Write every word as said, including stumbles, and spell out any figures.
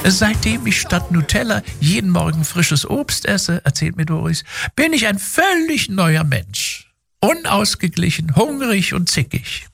Seitdem ich statt Nutella jeden Morgen frisches Obst esse, erzählt mir Doris, bin ich ein völlig neuer Mensch. Unausgeglichen, hungrig und zickig.